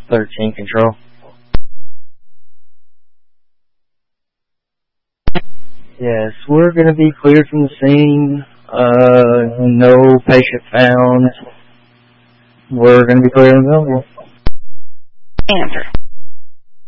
13 control. Yes, we're going to be cleared from the scene. No patient found. We're going to be clearing the building. Answer.